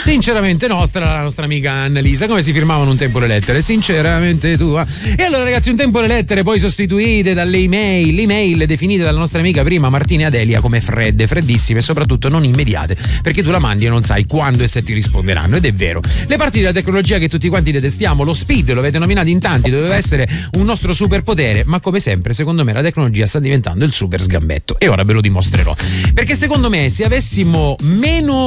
Sinceramente nostra, la nostra amica Annalisa. Come si firmavano un tempo le lettere? Sinceramente tua. E allora ragazzi, un tempo le lettere poi sostituite dalle email definite dalla nostra amica prima Martina e Adelia come freddissime e soprattutto non immediate, perché tu la mandi e non sai quando e se ti risponderanno. Ed è vero, le parti della tecnologia che tutti quanti detestiamo, lo speed, lo avete nominato in tanti, doveva essere un nostro superpotere, ma come sempre secondo me la tecnologia sta diventando il super sgambetto e ora ve lo dimostrerò, perché secondo me se avessimo meno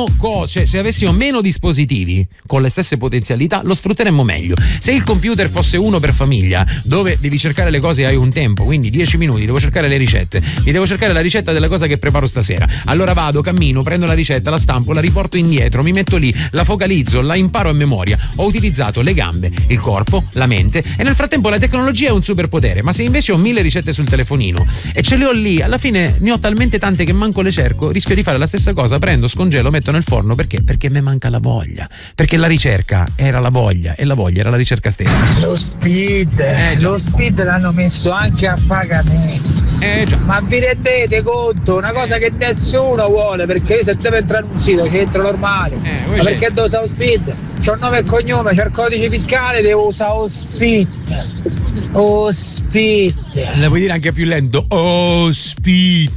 dispositivi con le stesse potenzialità lo sfrutteremmo meglio. Se il computer fosse uno per famiglia, dove devi cercare le cose e hai un tempo, quindi 10 minuti, devo cercare le ricette, mi devo cercare la ricetta della cosa che preparo stasera, allora vado, cammino, prendo la ricetta, la stampo, la riporto indietro, mi metto lì, la focalizzo, la imparo a memoria. Ho utilizzato le gambe, il corpo, la mente e nel frattempo la tecnologia è un superpotere. Ma se invece ho 1000 ricette sul telefonino e ce le ho lì, alla fine ne ho talmente tante che manco le cerco, rischio di fare la stessa cosa, prendo, scongelo, metto nel forno. Perché? Perché me manca la voglia, perché la ricerca era la voglia e la voglia era la ricerca stessa. Lo speed l'hanno messo anche a pagamento. Già. Ma vi rendete conto? Una cosa che nessuno vuole, perché io se devo entrare in un sito c'entro normale. Ma perché devo usare lo speed? C'ho il nome e cognome, c'ho il codice fiscale, devo usare lo speed. Oh speed. La puoi dire anche più lento. Oh speed.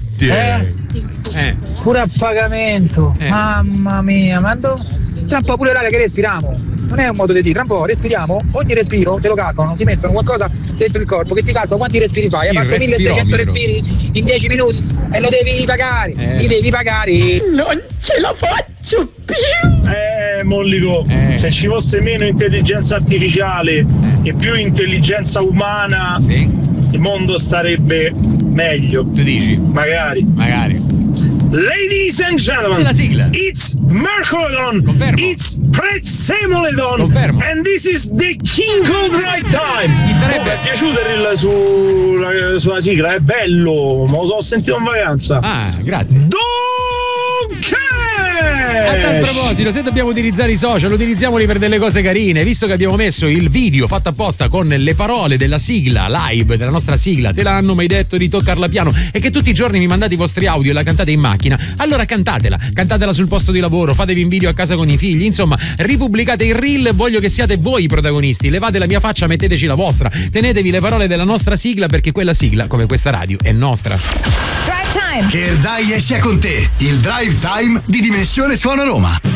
Pure a pagamento. Mamma mia, ma tra un po' pure l'aria che respiriamo. Non è un modo di dire, tra un po' respiriamo, ogni respiro te lo calcolano, ti mettono qualcosa dentro il corpo che ti calcola quanti respiri fai. Hai fatto 1600 respiri in 10 minuti e lo devi pagare. Li devi pagare. Non ce la faccio più. Mollico, se ci fosse meno intelligenza artificiale e più intelligenza umana, il mondo starebbe meglio. Tu dici? Magari. Ladies and gentlemen, c'è la sigla. It's Mercolodon. Confermo. It's Prezzemolodon. Confermo. And this is the King of the Right Time. Gli sarebbe piaciuto sulla sigla, è bello, me lo so sentito in vacanza. Grazie. A tal proposito, se dobbiamo utilizzare i social, utilizziamoli per delle cose carine. Visto che abbiamo messo il video fatto apposta con le parole della sigla live, della nostra sigla, te l'hanno mai detto di toccarla piano, e che tutti i giorni mi mandate i vostri audio e la cantate in macchina, allora cantatela sul posto di lavoro, fatevi in video a casa con i figli, insomma, ripubblicate il reel, voglio che siate voi i protagonisti, levate la mia faccia, metteteci la vostra, tenetevi le parole della nostra sigla, perché quella sigla, come questa radio, è nostra. Drive Time. Che il dai sia con te, il Drive Time di Dimensione Suona Roma.